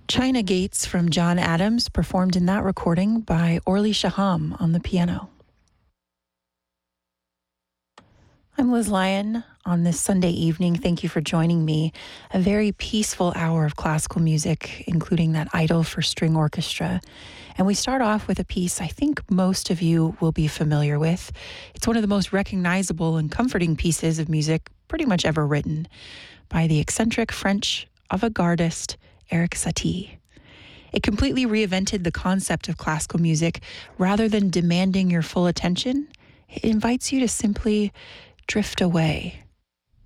China Gates from John Adams, performed in that recording by Orly Shaham on the piano. I'm Liz Lyon on this Sunday evening. Thank you for joining me. A very peaceful hour of classical music, including that Idyll for String Orchestra. And we start off with a piece I think most of you will be familiar with. It's one of the most recognizable and comforting pieces of music pretty much ever written by the eccentric French avant-gardist Erik Satie. It completely reinvented the concept of classical music. Rather than demanding your full attention, it invites you to simply drift away.